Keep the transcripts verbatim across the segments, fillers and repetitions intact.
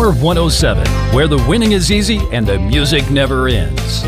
Power one oh seven, where the winning is easy and the music never ends.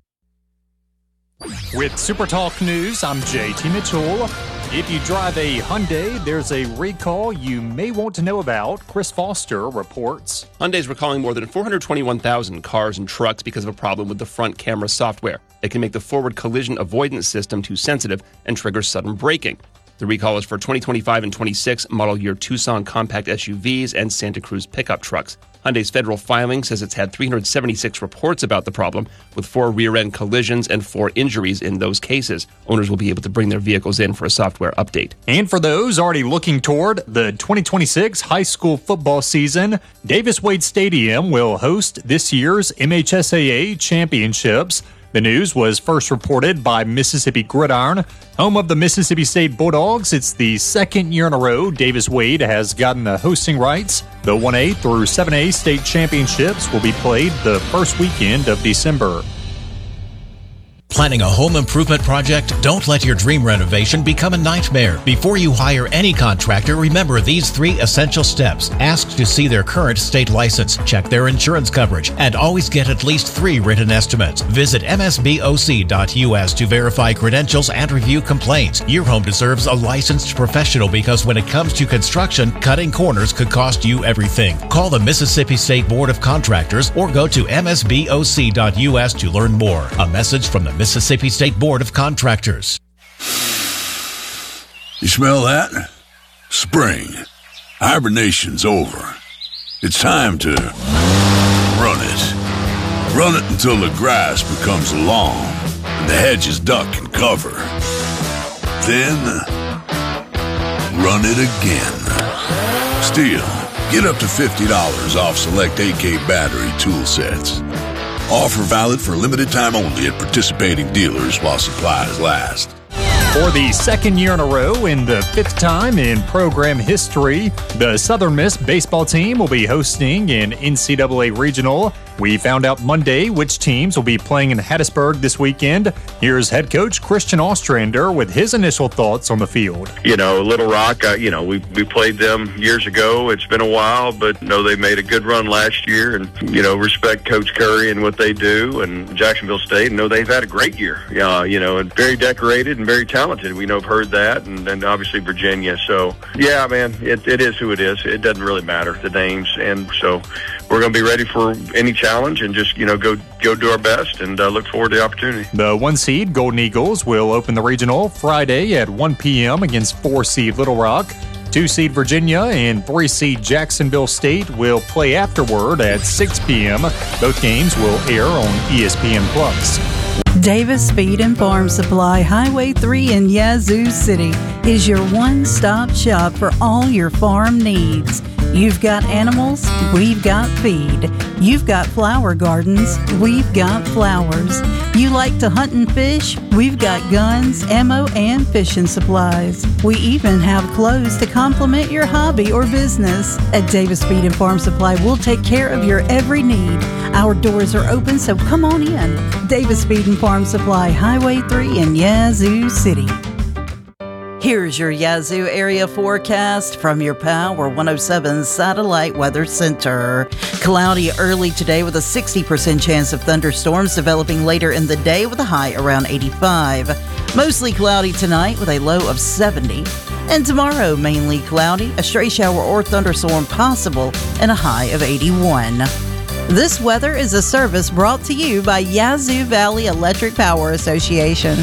With Super Talk News, I'm J T Mitchell. If you drive a Hyundai, there's a recall you may want to know about. Chris Foster reports. Hyundai's recalling more than four hundred twenty-one thousand cars and trucks because of a problem with the front camera software. It can make the forward collision avoidance system too sensitive and trigger sudden braking. The recall is for twenty twenty-five and twenty-six model year Tucson compact S U Vs and Santa Cruz pickup trucks. Hyundai's federal filing says it's had three hundred seventy-six reports about the problem, with four rear-end collisions and four injuries in those cases. Owners will be able to bring their vehicles in for a software update. And for those already looking toward the twenty twenty-six high school football season, Davis Wade Stadium will host this year's M H S A A championships. The news was first reported by Mississippi Gridiron, home of the Mississippi State Bulldogs. It's the second year in a row Davis Wade has gotten the hosting rights. The one A through seven A state championships will be played the first weekend of December. Planning a home improvement project? Don't let your dream renovation become a nightmare. Before you hire any contractor, remember these three essential steps. Ask to see their current state license, check their insurance coverage, and always get at least three written estimates. Visit M S B O C dot U S to verify credentials and review complaints. Your home deserves a licensed professional because when it comes to construction, cutting corners could cost you everything. Call the Mississippi State Board of Contractors or go to M S B O C dot U S to learn more. A message from the Mississippi State Board of Contractors. You smell that? Spring. Hibernation's over. It's time to run it. Run it until the grass becomes long and the hedges duck and cover. Then run it again. Still, get up to fifty dollars off select A K battery tool sets. Offer valid for limited time only at participating dealers while supplies last. For the second year in a row and the fifth time in program history, the Southern Miss baseball team will be hosting an N C double A regional. We found out Monday which teams will be playing in Hattiesburg this weekend. Here's head coach Christian Ostrander with his initial thoughts on the field. You know, Little Rock, uh, you know, we we played them years ago. It's been a while, but you know, they made a good run last year, and you know, respect Coach Curry and what they do, and Jacksonville State. And know they've had a great year. Uh, you know, and very decorated and very talented. We know, have heard that, and then obviously Virginia. So yeah, man, it it is who it is. It doesn't really matter the names, and so we're going to be ready for any challenge and just, you know, go go do our best and uh, look forward to the opportunity. The one seed Golden Eagles will open the regional Friday at one p.m. against four seed Little Rock. two seed Virginia and three seed Jacksonville State will play afterward at six p.m. Both games will air on E S P N Plus. Davis Feed and Farm Supply, Highway three in Yazoo City, is your one-stop shop for all your farm needs. You've got animals, we've got feed. You've got flower gardens, we've got flowers. You like to hunt and fish? We've got guns, ammo, and fishing supplies. We even have clothes to complement your hobby or business. At Davis Feed and Farm Supply, we'll take care of your every need. Our doors are open, so come on in. Davis Feed and Farm Supply, Highway three in Yazoo City. Here's your Yazoo area forecast from your Power one oh seven Satellite Weather Center. Cloudy early today with a sixty percent chance of thunderstorms developing later in the day with a high around eighty-five. Mostly cloudy tonight with a low of seventy. And tomorrow, mainly cloudy, a stray shower or thunderstorm possible and a high of eighty-one. This weather is a service brought to you by Yazoo Valley Electric Power Association.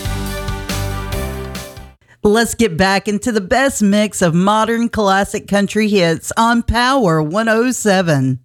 Let's get back into the best mix of modern classic country hits on Power one oh seven.